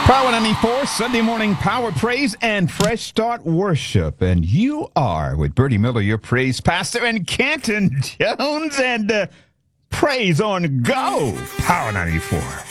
Power 94, Sunday morning power praise and fresh start worship. And you are with Bertie Miller, your praise pastor, and Canton Jones, and praise on go. Power 94.